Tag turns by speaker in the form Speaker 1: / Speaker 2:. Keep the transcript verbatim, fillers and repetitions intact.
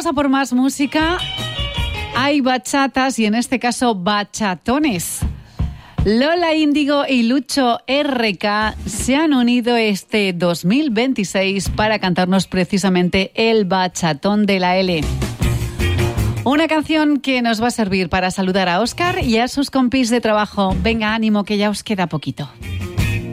Speaker 1: Vamos a por más música. Hay bachatas y en este caso bachatones. Lola Índigo y Lucho R K se han unido este dos mil veintiséis para cantarnos precisamente el bachatón de la L. Una canción que nos va a servir para saludar a Óscar y a sus compis de trabajo. Venga, ánimo, que ya os queda poquito.